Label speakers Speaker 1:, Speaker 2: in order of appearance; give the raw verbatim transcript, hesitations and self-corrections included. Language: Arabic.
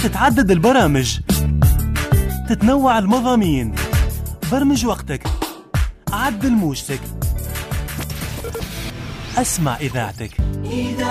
Speaker 1: تتعدد البرامج، تتنوع المضامين. برمج وقتك، عدل موجتك، اسمع إذاعتك.